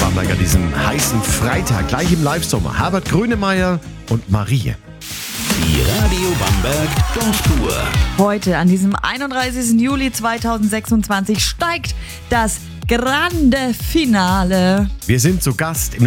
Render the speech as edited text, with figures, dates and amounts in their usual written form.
Bamberg an diesem heißen Freitag, gleich im Live-Sommer. Herbert Grönemeyer und Marie. Die Radio Bamberg Dorftour. Heute, an diesem 31. Juli 2026, steigt das Grande Finale. Wir sind zu Gast im